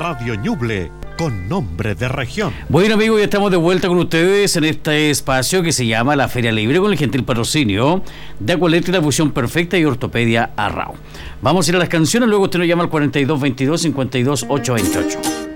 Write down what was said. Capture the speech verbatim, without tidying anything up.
Radio Ñuble, con nombre de región. Bueno, amigos, ya estamos de vuelta con ustedes en este espacio que se llama La Feria Libre, con el gentil patrocinio de Acueléctrica, Fusión Perfecta y Ortopedia Arrao. Vamos a ir a las canciones, luego usted nos llama al cuarenta y dos veintidós cincuenta y dos ocho veintiocho.